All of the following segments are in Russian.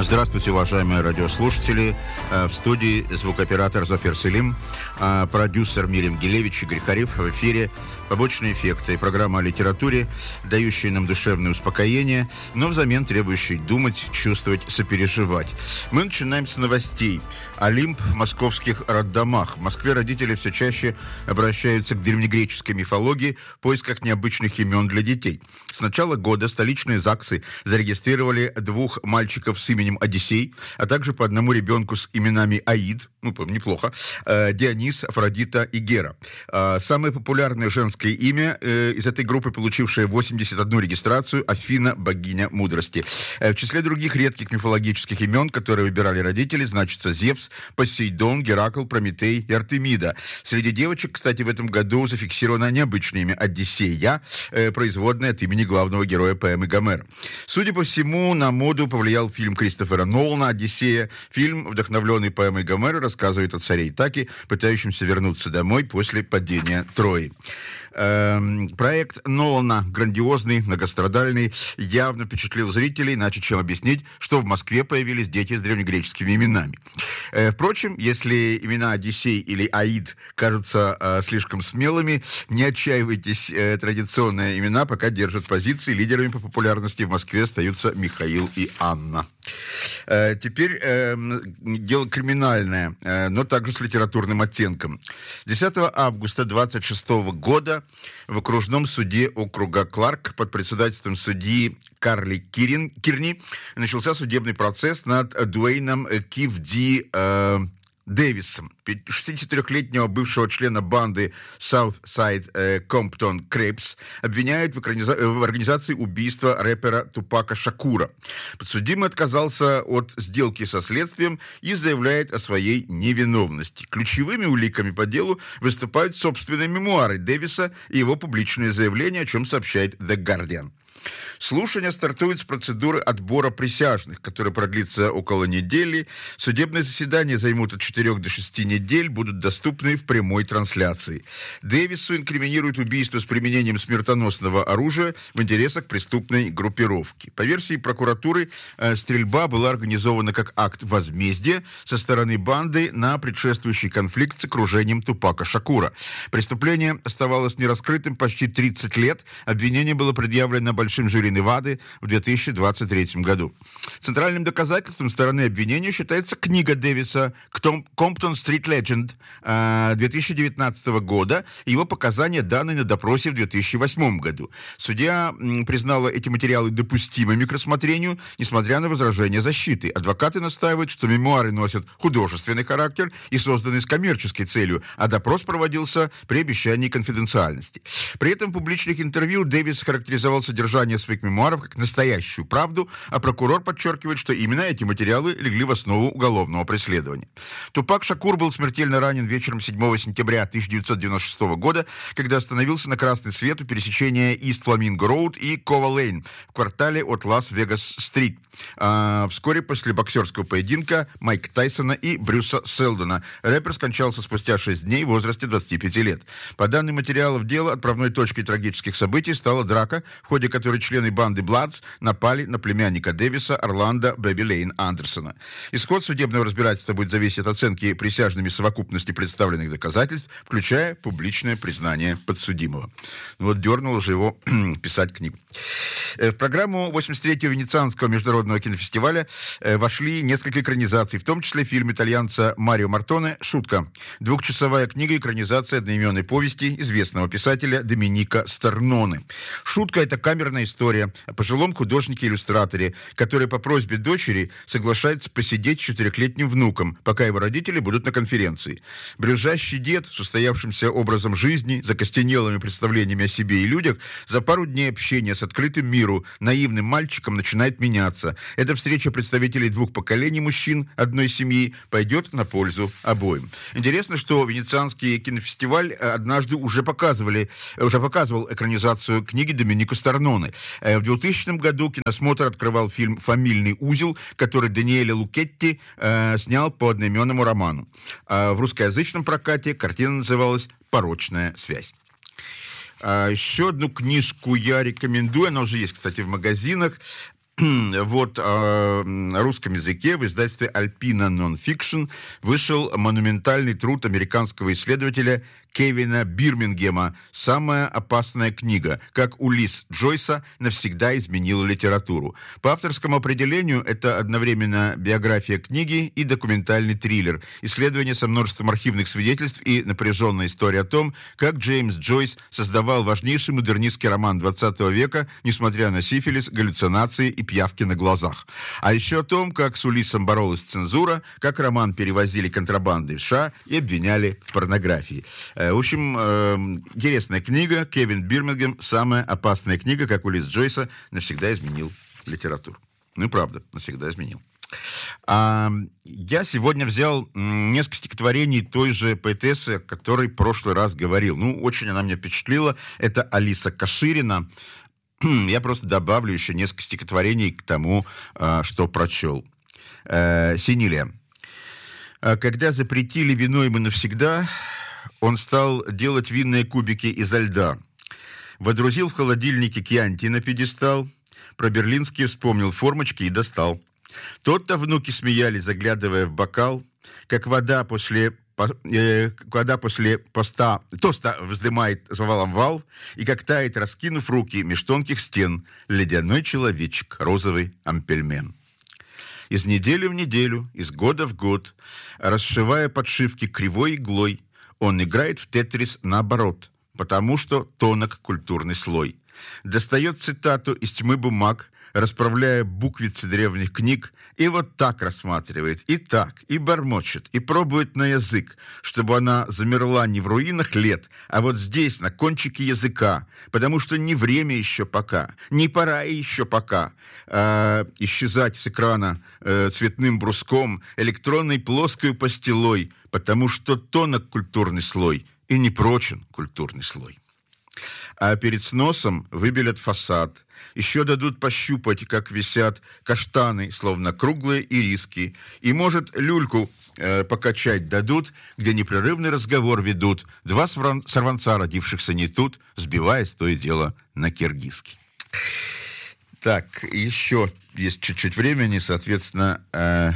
Здравствуйте, уважаемые радиослушатели. В студии звукооператор Зафер Селим, продюсер Мирим Гилевич, Игорь Хариф. В эфире «Побочные эффекты», программа о литературе, дающая нам душевное успокоение, но взамен требующей думать, чувствовать, сопереживать. Мы начинаем с новостей. Олимп в московских роддомах. В Москве родители все чаще обращаются к древнегреческой мифологии в поисках необычных имен для детей. С начала года столичные ЗАГСы зарегистрировали 2 мальчиков с именем Одиссей, а также по одному ребенку с именами Аид, неплохо, Дионис, Афродита и Гера. Самое популярное женское имя из этой группы, получившее 81 регистрацию, Афина, богиня мудрости. В числе других редких мифологических имен, которые выбирали родители, значится Зевс, Посейдон, Геракл, Прометей и Артемида. Среди девочек, кстати, в этом году зафиксировано необычное имя Одиссея, производное от имени главного героя поэмы Гомера. Судя по всему, на моду повлиял фильм Кристофера Нолана «Одиссея». Фильм, вдохновленный поэмой Гомера, рассказывает о царе Итаке, пытающемся вернуться домой после падения Трои. Проект Нолана, грандиозный, многострадальный, явно впечатлил зрителей, иначе чем объяснить, что в Москве появились дети с древнегреческими именами. Впрочем, если имена Одиссей или Аид кажутся слишком смелыми, не отчаивайтесь, традиционные имена пока держат позиции. Лидерами по популярности в Москве остаются Михаил и Анна. Теперь дело криминальное, но также с литературным оттенком. 10 августа 26 года в окружном суде округа Кларк под председательством судьи Карли Кирни начался судебный процесс над Дуэйном Кивди Дэвисом, 63-летнего бывшего члена банды Southside Compton Crips, обвиняют в организации убийства рэпера Тупака Шакура. Подсудимый отказался от сделки со следствием и заявляет о своей невиновности. Ключевыми уликами по делу выступают собственные мемуары Дэвиса и его публичные заявления, о чем сообщает The Guardian. Слушание стартует с процедуры отбора присяжных, которая продлится около недели. Судебные заседания займут от 4 до 6 недель, будут доступны в прямой трансляции. Дэвису инкриминируют убийство с применением смертоносного оружия в интересах преступной группировки. По версии прокуратуры, стрельба была организована как акт возмездия со стороны банды на предшествующий конфликт с окружением Тупака Шакура. Преступление оставалось нераскрытым почти 30 лет. Обвинение было предъявлено большим жюри Невады в 2023 году. Центральным доказательством стороны обвинения считается книга Дэвиса «Compton Street Legend» 2019 года и его показания, данные на допросе в 2008 году. Судья признала эти материалы допустимыми к рассмотрению, несмотря на возражения защиты. Адвокаты настаивают, что мемуары носят художественный характер и созданы с коммерческой целью, а допрос проводился при обещании конфиденциальности. При этом в публичных интервью Дэвис характеризовал содержание своих мемуаров как настоящую правду, а прокурор подчеркивает, что именно эти материалы легли в основу уголовного преследования. Тупак Шакур был смертельно ранен вечером 7 сентября 1996 года, когда остановился на красный свет у пересечения East Flamingo Road и Кова Лейн в квартале от Лас-Вегас-стрит. Вскоре после боксерского поединка Майка Тайсона и Брюса Селдона. Рэпер скончался спустя 6 дней в возрасте 25 лет. По данным материалов дела, отправной точкой трагических событий стала драка, в ходе которой члены банды Бладс напали на племянника Дэвиса Орландо Бэби Лейн Андерсона. Исход судебного разбирательства будет зависеть от оценки присяжными совокупности представленных доказательств, включая публичное признание подсудимого. Дернуло же его писать книгу. В программу 83-го Венецианского международного кинофестиваля вошли несколько экранизаций, в том числе фильм итальянца Марио Мартоне «Шутка». 2-часовая книга экранизации одноименной повести известного писателя Доминика Стерноне. «Шутка» — это камерная история о пожилом художнике-иллюстраторе, который по просьбе дочери соглашается посидеть с 4-летним внуком, пока его родители будут на конференции. Брюзжащий дед с устоявшимся образом жизни, закостенелыми представлениями о себе и людях, за пару дней общения с открытым миру наивным мальчиком начинает меняться. Эта встреча представителей 2 поколений мужчин одной семьи пойдет на пользу обоим. Интересно, что Венецианский кинофестиваль однажды уже показывал экранизацию книги Доминика Стерноне. В 2000 году киносмотр открывал фильм «Фамильный узел», который Даниэле Лукетти снял по одноименному роману. В русскоязычном прокате картина называлась «Порочная связь». Еще одну книжку я рекомендую, она уже есть, кстати, в магазинах. вот на русском языке в издательстве Alpina Nonfiction вышел монументальный труд американского исследователя Кевина Бирмингема «Самая опасная книга. Как Улисс Джойса навсегда изменила литературу». По авторскому определению это одновременно биография книги и документальный триллер. Исследование со множеством архивных свидетельств и напряженная история о том, как Джеймс Джойс создавал важнейший модернистский роман 20 века, несмотря на сифилис, галлюцинации и пиявки на глазах. А еще о том, как с Улиссом боролась цензура, как роман перевозили контрабандой в США и обвиняли в порнографии. В общем, интересная книга. Кевин Бирмингем «Самая опасная книга. Как Улисс Джойса навсегда изменил литературу». Ну и правда, навсегда изменил. Я сегодня взял несколько стихотворений той же поэтессы, о которой в прошлый раз говорил. Ну, очень она меня впечатлила. Это Алиса Каширина. Я просто добавлю еще несколько стихотворений к тому, что прочел. Синилия. Когда запретили вино ему навсегда, он стал делать винные кубики изо льда. Водрузил в холодильнике Кьянти на пьедестал, про берлинские вспомнил формочки и достал. Тот-то внуки смеялись, заглядывая в бокал, как вода после тоста вздымает завалом вал, и как тает, раскинув руки меж тонких стен, ледяной человечек, розовый ампельмен. Из недели в неделю, из года в год, расшивая подшивки кривой иглой, он играет в тетрис наоборот, потому что тонок культурный слой. Достает цитату из тьмы бумаг, расправляя буквицы древних книг, и вот так рассматривает, и так, и бормочет, и пробует на язык, чтобы она замерла не в руинах лет, а вот здесь, на кончике языка, потому что не время еще пока, не пора еще пока исчезать с экрана цветным бруском, электронной плоской пастилой, потому что тонок культурный слой и не прочен культурный слой. А перед сносом выбелят фасад, еще дадут пощупать, как висят каштаны, словно круглые ириски, и, может, люльку покачать дадут, где непрерывный разговор ведут два сорванца, родившихся не тут, сбиваясь то и дело на киргизский. Так, еще есть чуть-чуть времени, соответственно,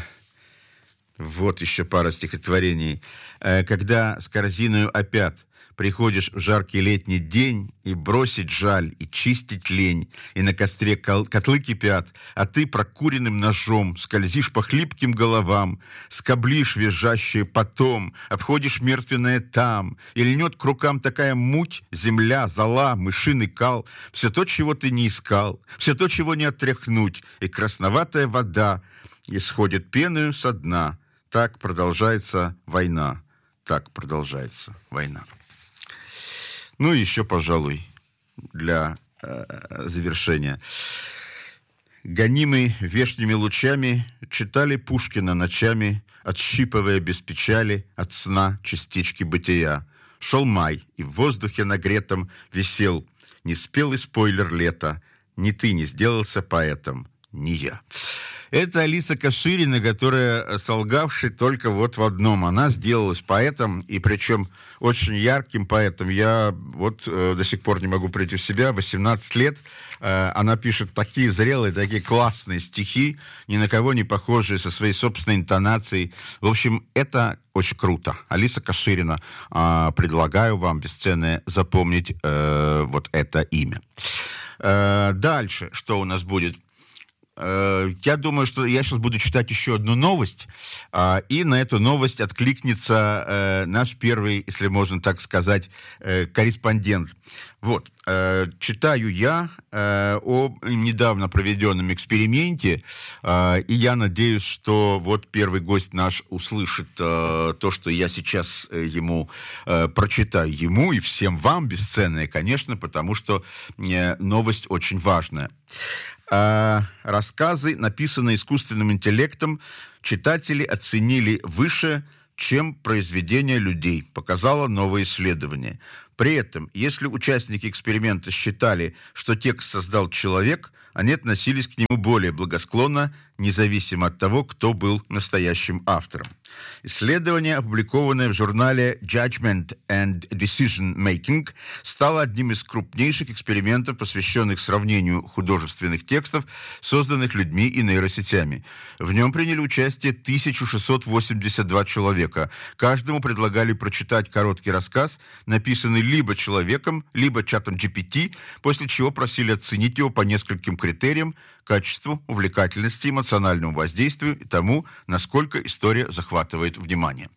вот еще пара стихотворений. Когда с корзиною опять приходишь в жаркий летний день, и бросить жаль, и чистить лень, и на костре котлы кипят, а ты прокуренным ножом скользишь по хлипким головам, скоблишь визжащее потом, обходишь мертвенное там, и льнет к рукам такая муть, земля, зола, мышиный кал, все то, чего ты не искал, все то, чего не отряхнуть, и красноватая вода исходит пеною со дна. Так продолжается война, так продолжается война. Ну и еще, пожалуй, для завершения. Гонимые вешними лучами читали Пушкина ночами, отщипывая без печали от сна частички бытия. Шел май, и в воздухе нагретом висел неспелый спойлер лета. Ни ты не сделался поэтом, ни я. Это Алиса Каширина, которая, солгавши только вот в одном, она сделалась поэтом, и причем очень ярким поэтом. Я вот до сих пор не могу прийти в себя. 18 лет она пишет такие зрелые, такие классные стихи, ни на кого не похожие, со своей собственной интонацией. В общем, это очень круто. Алиса Каширина. Предлагаю вам, бесценное, запомнить вот это имя. Дальше, что у нас будет? Я думаю, что я сейчас буду читать еще одну новость, и на эту новость откликнется наш первый, если можно так сказать, корреспондент. Вот, читаю я о недавно проведенном эксперименте, и я надеюсь, что вот первый гость наш услышит то, что я сейчас ему прочитаю, ему и всем вам, бесценное, конечно, потому что новость очень важная. Рассказы, написанные искусственным интеллектом, читатели оценили выше, чем произведения людей, показало новое исследование. При этом, если участники эксперимента считали, что текст создал человек, они относились к нему более благосклонно, независимо от того, кто был настоящим автором. Исследование, опубликованное в журнале Judgment and Decision Making, стало одним из крупнейших экспериментов, посвященных сравнению художественных текстов, созданных людьми и нейросетями. В нем приняли участие 1682 человека. Каждому предлагали прочитать короткий рассказ, написанный либо человеком, либо чатом GPT, после чего просили оценить его по нескольким критериям: качеству, увлекательности, эмоциональному воздействию и тому, насколько история захватывает внимание.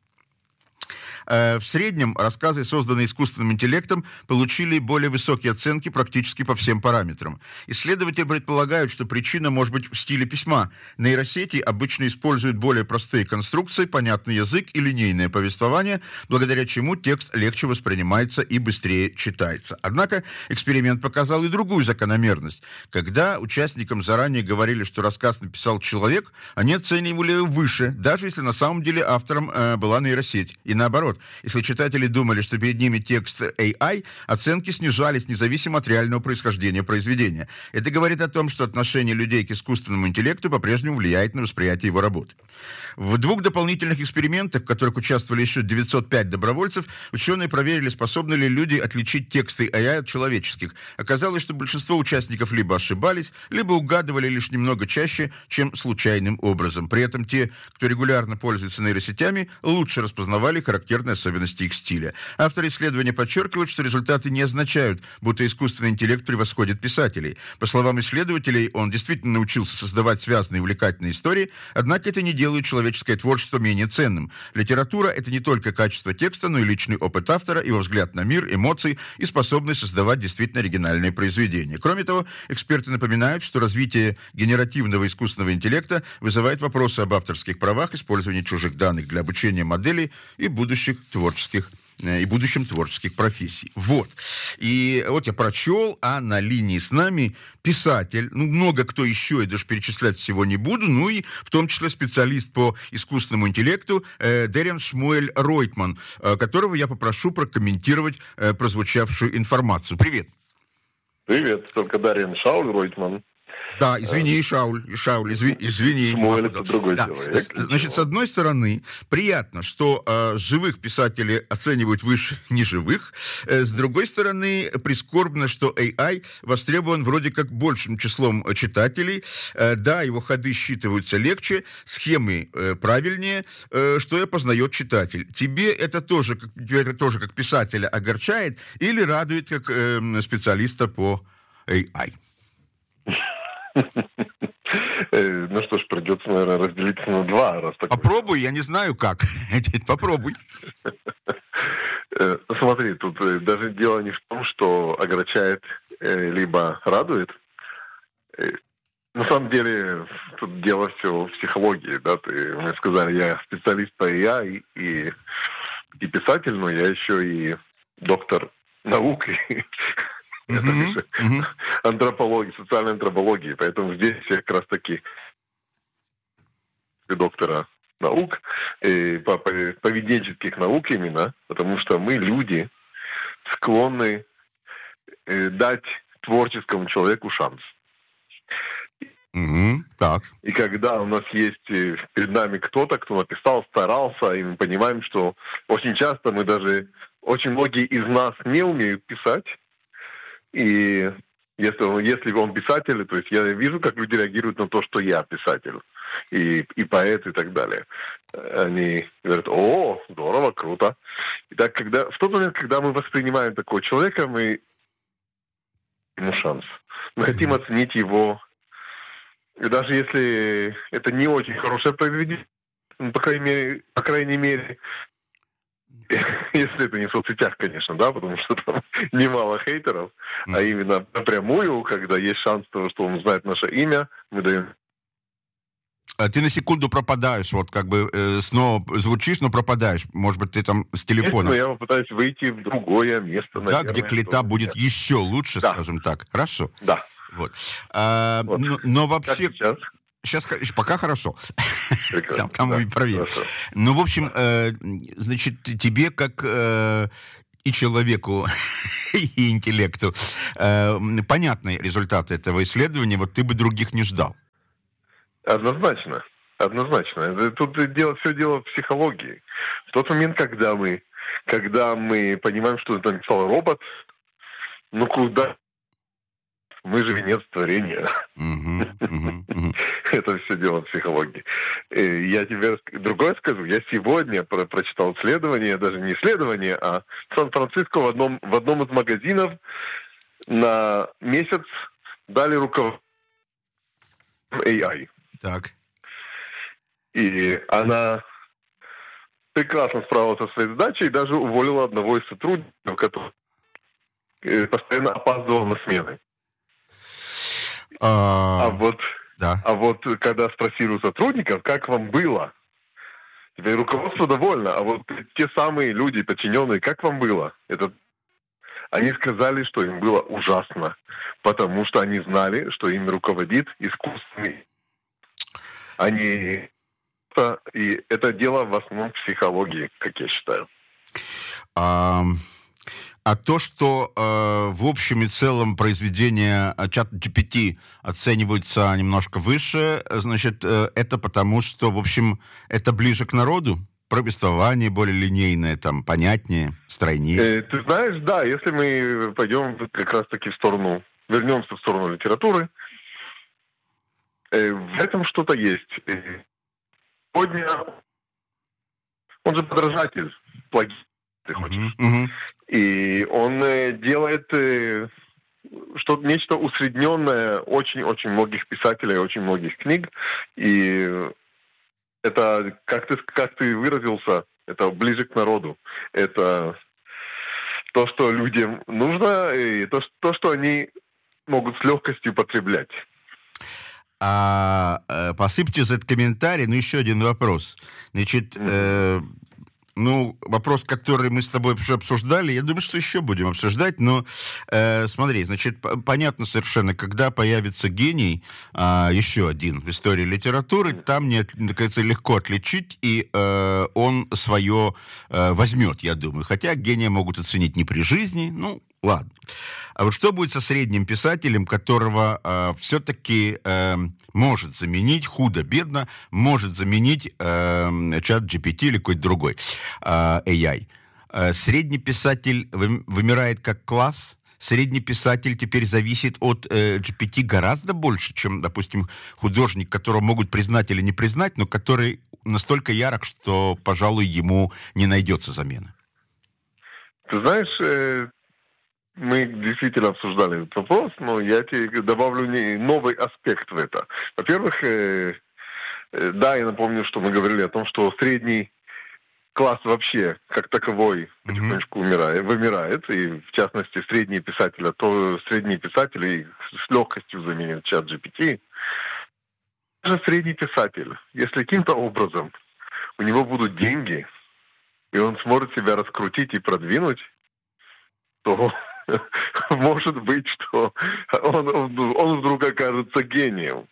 В среднем рассказы, созданные искусственным интеллектом, получили более высокие оценки практически по всем параметрам. Исследователи предполагают, что причина может быть в стиле письма. Нейросети обычно используют более простые конструкции, понятный язык и линейное повествование, благодаря чему текст легче воспринимается и быстрее читается. Однако эксперимент показал и другую закономерность. Когда участникам заранее говорили, что рассказ написал человек, они оценивали его выше, даже если на самом деле автором была нейросеть. И наоборот, если читатели думали, что перед ними текст AI, оценки снижались независимо от реального происхождения произведения. Это говорит о том, что отношение людей к искусственному интеллекту по-прежнему влияет на восприятие его работы. В двух дополнительных экспериментах, в которых участвовали еще 905 добровольцев, ученые проверили, способны ли люди отличить тексты AI от человеческих. Оказалось, что большинство участников либо ошибались, либо угадывали лишь немного чаще, чем случайным образом. При этом те, кто регулярно пользуется нейросетями, лучше распознавали характерные особенности их стиля. Авторы исследования подчеркивают, что результаты не означают, будто искусственный интеллект превосходит писателей. По словам исследователей, он действительно научился создавать связанные и увлекательные истории, однако это не делает человеческое творчество менее ценным. Литература — это не только качество текста, но и личный опыт автора, его взгляд на мир, эмоции и способность создавать действительно оригинальные произведения. Кроме того, эксперты напоминают, что развитие генеративного искусственного интеллекта вызывает вопросы об авторских правах, использовании чужих данных для обучения моделей и будущем творческих профессий. Вот. И вот я прочел, а на линии с нами писатель, много кто еще, я даже перечислять всего не буду, и в том числе специалист по искусственному интеллекту Дариан Шмуэль Ройтман, которого я попрошу прокомментировать прозвучавшую информацию. Привет. Привет, только Дариан Шауль Ройтман. Да, извини, Шауль, извини. Шмуэль — это другой человек. Значит, с одной стороны, приятно, что живых писателей оценивают выше неживых. С другой стороны, прискорбно, что AI востребован вроде как большим числом читателей. Да, его ходы считываются легче, схемы правильнее, что и опознает читатель. Тебя это тоже как писателя огорчает или радует как специалиста по AI? Ну что ж, придется, наверное, разделиться на два. Раз Попробуй, я не знаю как. Попробуй. Смотри, тут даже дело не в том, что огорчает либо радует. На самом деле, тут дело все в психологии. Да? Мы сказали, я специалист по AI и писатель, но я еще и доктор наук. Антропологии, социальной антропологии. Поэтому здесь я как раз таки доктора наук, по поведенческих наук именно, потому что мы, люди, склонны дать творческому человеку шанс. Так. И когда у нас есть перед нами кто-то, кто написал, старался, и мы понимаем, что очень часто очень многие из нас не умеют писать, и если он писатель, то есть я вижу, как люди реагируют на то, что я писатель, и поэт, и так далее. Они говорят: о, здорово, круто. И так, в тот момент, когда мы воспринимаем такого человека, мы ему шанс. Мы хотим оценить его, и даже если это не очень хорошее произведение, по крайней мере, если это не в соцсетях, конечно, да, потому что там немало хейтеров, а именно напрямую, когда есть шанс того, что он знает наше имя, мы даем. Ты на секунду пропадаешь, вот как бы снова звучишь, но пропадаешь. Может быть, ты там с телефоном. Я попытаюсь выйти в другое место, наверное. Да, где клета будет еще лучше, да. Скажем так. Хорошо? Да. Вот. Но вообще... Как сейчас? Сейчас пока хорошо. Там мы проверим. Хорошо. Ну, в общем, значит, тебе как и человеку, и интеллекту понятны результаты этого исследования. Вот ты бы других не ждал. Однозначно. Однозначно. Тут все дело в психологии. В тот момент, когда мы понимаем, что это написал робот, ну куда? Мы же венец творения. Это все дело психологии. Я тебе другое скажу. Я сегодня прочитал исследование, даже не исследование, а в Сан-Франциско в одном из магазинов на месяц дали руководство AI. Так. И она прекрасно справилась со своей задачей и даже уволила одного из сотрудников, который постоянно опаздывал на смены. А вот когда спросили у сотрудников, как вам было, теперь руководство довольно, а вот те самые люди, подчиненные, как вам было? Они сказали, что им было ужасно, потому что они знали, что им руководит искусственный. И это дело в основном психологии, как я считаю. А то, что в общем и целом произведения ChatGPT оцениваются немножко выше, значит, это потому, что, в общем, это ближе к народу? Повествование более линейное, там, понятнее, стройнее? Ты знаешь, да, если мы пойдем как раз-таки вернемся в сторону литературы, в этом что-то есть. Сегодня он же подражатель, плагиат, ты хочешь. И он делает нечто усредненное очень-очень многих писателей, очень многих книг. И это, как ты выразился, это ближе к народу. Это то, что людям нужно, и то, что они могут с легкостью потреблять. Посыпьте за этот комментарий, еще один вопрос. Значит, вопрос, который мы с тобой уже обсуждали, я думаю, что еще будем обсуждать, но смотри, значит, понятно совершенно, когда появится гений, еще один в истории литературы, там, мне кажется, легко отличить, и он свое возьмет, я думаю. Хотя гения могут оценить не при жизни, ладно. А вот что будет со средним писателем, которого все-таки может заменить, худо-бедно, может заменить ChatGPT или какой-то другой AI? Средний писатель вымирает как класс? Средний писатель теперь зависит от GPT гораздо больше, чем, допустим, художник, которого могут признать или не признать, но который настолько ярок, что, пожалуй, ему не найдется замены. Ты знаешь, мы действительно обсуждали этот вопрос, но я тебе добавлю новый аспект в это. Во-первых, да, я напомню, что мы говорили о том, что средний класс вообще, как таковой, потихонечку вымирает, и в частности средние писатели с легкостью заменят ChatGPT. Даже средний писатель, если каким-то образом у него будут деньги, и он сможет себя раскрутить и продвинуть, то может быть, что он вдруг окажется гением.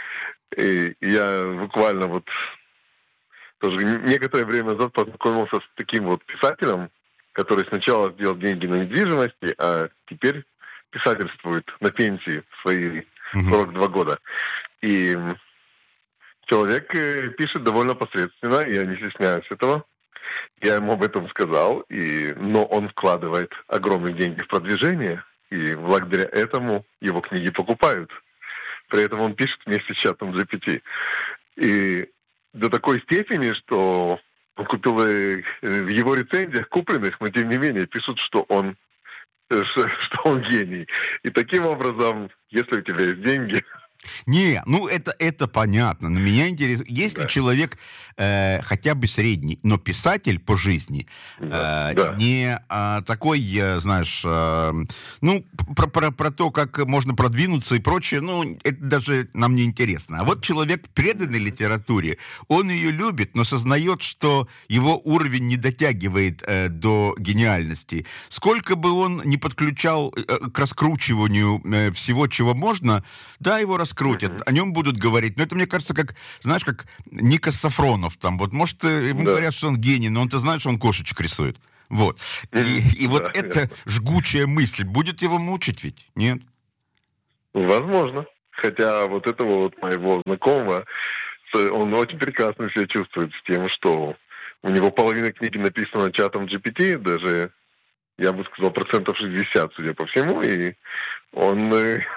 И я буквально тоже некоторое время назад познакомился с таким писателем, который сначала сделал деньги на недвижимости, а теперь писательствует на пенсии в свои 42 года. И человек пишет довольно посредственно, я не стесняюсь этого. Я ему об этом сказал, но он вкладывает огромные деньги в продвижение, и благодаря этому его книги покупают. При этом он пишет вместе с чатом GPT. И до такой степени, что он купил в его рецензиях купленных, но тем не менее пишут, что он гений. И таким образом, если у тебя есть деньги... Не, это понятно. Но меня интересует, если человек хотя бы средний, но писатель по жизни, не такой, знаешь, про то, как можно продвинуться и прочее, это даже нам не интересно. А вот человек, преданный литературе, он ее любит, но сознает, что его уровень не дотягивает до гениальности. Сколько бы он ни подключал к раскручиванию всего, чего можно, да, его раскрутят, о нем будут говорить. Но это, мне кажется, как Никос Сафронов там. Может, ему говорят, что он гений, но он-то знает, что он кошечек рисует. Вот. И вот эта жгучая мысль будет его мучить ведь, нет? Возможно. Хотя вот этого вот моего знакомого, он очень прекрасно себя чувствует с тем, что у него половина книги написана чатом GPT, даже, я бы сказал, 60%, судя по всему, и он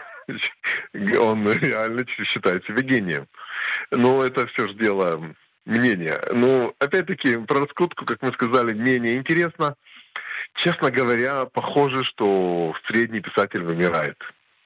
реально считает себя гением. Но это все же дело мнения. Ну, опять-таки, про раскрутку, как мы сказали, менее интересно. Честно говоря, похоже, что средний писатель вымирает.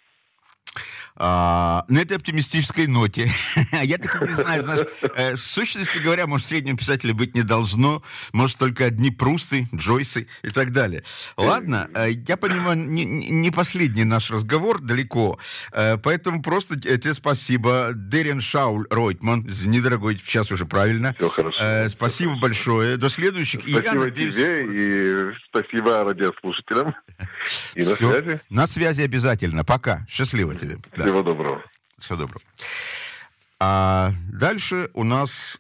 На этой оптимистической ноте, я так и не знаю, знаешь, в сущности говоря, может, среднего писателя быть не должно, может, только одни Прусты, Джойсы и так далее. Ладно, я понимаю, не последний наш разговор далеко, поэтому просто тебе спасибо. Дерен Шауль Ройтман, извини, дорогой, сейчас уже правильно. Все хорошо. Спасибо большое. До следующих. Спасибо тебе и спасибо радиослушателям. И на связи. На связи обязательно. Пока. Счастливо тебе. Всего доброго. Всего доброго. А дальше у нас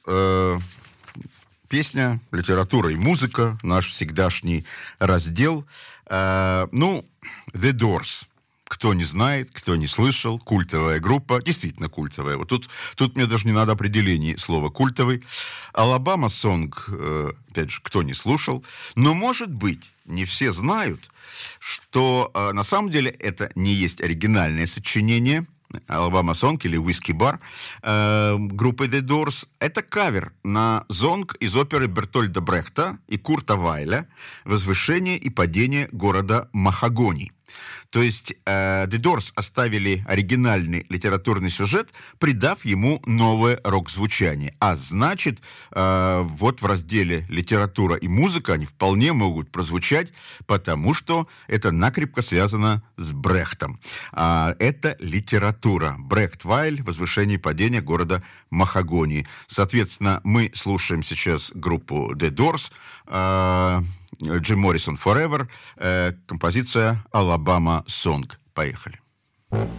песня, литература и музыка, наш всегдашний раздел. The Doors. Кто не знает, кто не слышал, культовая группа, действительно культовая. Вот тут мне даже не надо определений слова «культовый». Alabama Song, опять же, кто не слушал. Но, может быть, не все знают, что на самом деле это не есть оригинальное сочинение Alabama Song или Whiskey Bar группы The Doors. Это кавер на зонг из оперы Бертольда Брехта и Курта Вайля «Возвышение и падение города Махагони». То есть The Doors оставили оригинальный литературный сюжет, придав ему новое рок-звучание. А значит, вот в разделе «Литература и музыка» они вполне могут прозвучать, потому что это накрепко связано с Брехтом. Это литература. Брехт Вайль, «Возвышение и падение города Махагони». Соответственно, мы слушаем сейчас группу The Doors, Джим Моррисон «Forever», композиция «Alabama Song». Поехали.